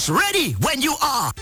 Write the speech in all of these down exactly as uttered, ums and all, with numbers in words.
Just ready when you are.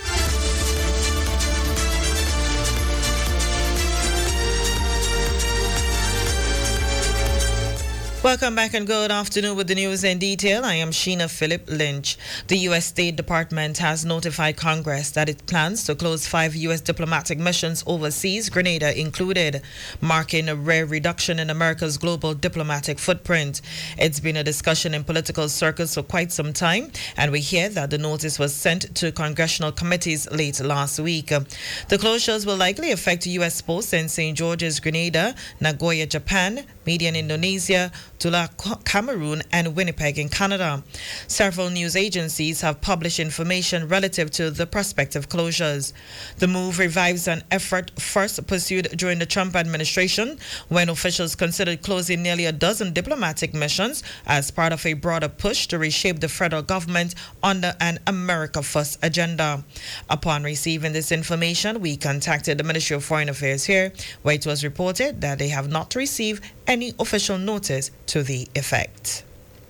Welcome back and good afternoon with the news in detail. I am Sheena Philip Lynch. The U S State Department has notified Congress that it plans to close five U S diplomatic missions overseas, Grenada included, marking a rare reduction in America's global diplomatic footprint. It's been a discussion in political circles for quite some time, and we hear that the notice was sent to congressional committees late last week. The closures will likely affect U S posts in Saint George's, Grenada, Nagoya, Japan, Median, Indonesia, Tula, Cameroon, and Winnipeg in Canada. Several news agencies have published information relative to the prospective closures. The move revives an effort first pursued during the Trump administration, when officials considered closing nearly a dozen diplomatic missions as part of a broader push to reshape the federal government under an America First agenda. Upon receiving this information, we contacted the Ministry of Foreign Affairs here, where it was reported that they have not received any official notice to the effect.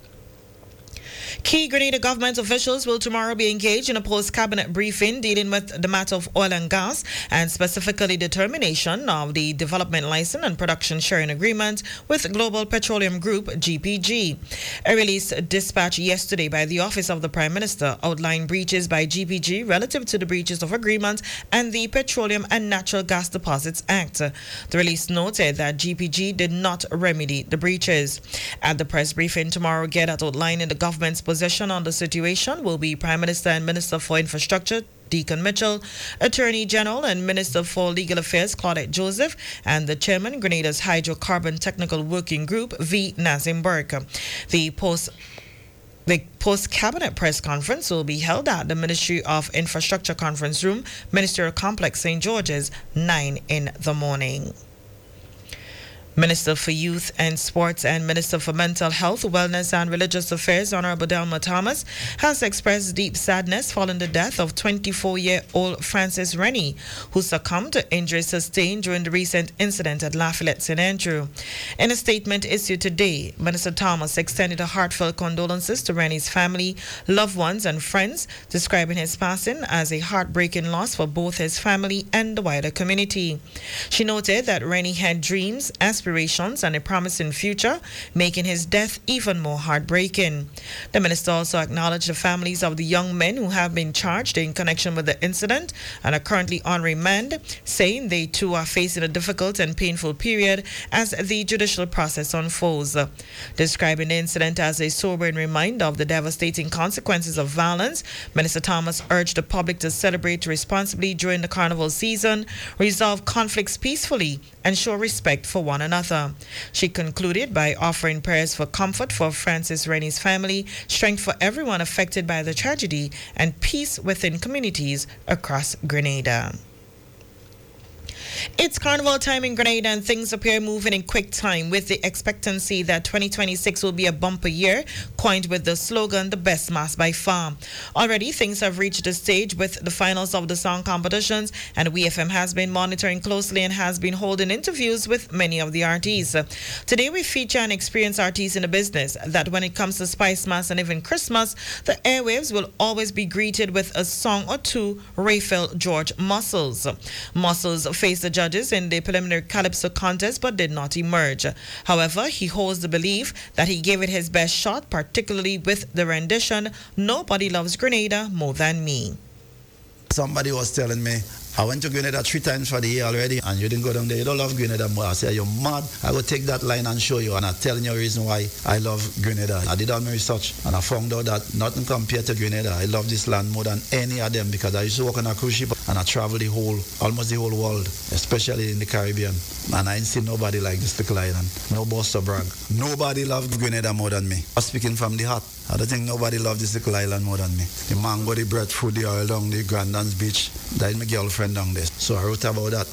Key Grenada government officials will tomorrow be engaged in a post-cabinet briefing dealing with the matter of oil and gas, and specifically determination of the development license and production sharing agreement with Global Petroleum Group, G P G. A release dispatched yesterday by the Office of the Prime Minister outlined breaches by G P G relative to the breaches of agreement and the Petroleum and Natural Gas Deposits Act. The release noted that G P G did not remedy the breaches. At the press briefing tomorrow, Gedat outlining the government's position on the situation will be Prime Minister and Minister for Infrastructure Deacon Mitchell, Attorney General and Minister for Legal Affairs Claudette Joseph, and the Chairman, Grenada's Hydrocarbon Technical Working Group, V. Nazim Burke. The post The post-cabinet press conference will be held at the Ministry of Infrastructure Conference Room, Ministerial Complex, Saint George's, nine in the morning. Minister for Youth and Sports and Minister for Mental Health, Wellness and Religious Affairs, Honorable Delma Thomas, has expressed deep sadness following the death of twenty-four-year-old Francis Rennie, who succumbed to injuries sustained during the recent incident at Lafayette Saint Andrew. In a statement issued today, Minister Thomas extended a heartfelt condolences to Rennie's family, loved ones, and friends, describing his passing as a heartbreaking loss for both his family and the wider community. She noted that Rennie had dreams, aspirations, and a promising future, making his death even more heartbreaking. The minister also acknowledged the families of the young men who have been charged in connection with the incident and are currently on remand, saying they too are facing a difficult and painful period as the judicial process unfolds. Describing the incident as a sobering reminder of the devastating consequences of violence, Minister Thomas urged the public to celebrate responsibly during the carnival season, resolve conflicts peacefully, and show respect for one another. She concluded by offering prayers for comfort for Francis Rennie's family, strength for everyone affected by the tragedy, and peace within communities across Grenada. It's carnival time in Grenada and things appear moving in quick time, with the expectancy that twenty twenty-six will be a bumper year, coined with the slogan, the best mass by far. Already things have reached the stage with the finals of the song competitions, and W F M has been monitoring closely and has been holding interviews with many of the artists. Today we feature an experienced artist in the business that when it comes to Spice Mass and even Christmas, the airwaves will always be greeted with a song or two. Raphael George Muscles. Muscles faced the judges in the preliminary Calypso contest but did not emerge. However, he holds the belief that he gave it his best shot, particularly with the rendition Nobody Loves Grenada More Than Me. Somebody was telling me, I went to Grenada three times for the year already, and you didn't go down there. You don't love Grenada more. I said, you're mad. I will take that line and show you, and I'm telling you the reason why I love Grenada. I did all my research, and I found out that nothing compared to Grenada. I love this land more than any of them because I used to work on a cruise ship, and I travel the whole, almost the whole world, especially in the Caribbean. And I ain't seen nobody like this little island. No boss to brag. Nobody loves Grenada more than me. I'm speaking from the heart. I don't think nobody loves this little island more than me. The mango, the breadfruit, the oil down the Grandans Beach. That is my girlfriend down there. So I wrote about that.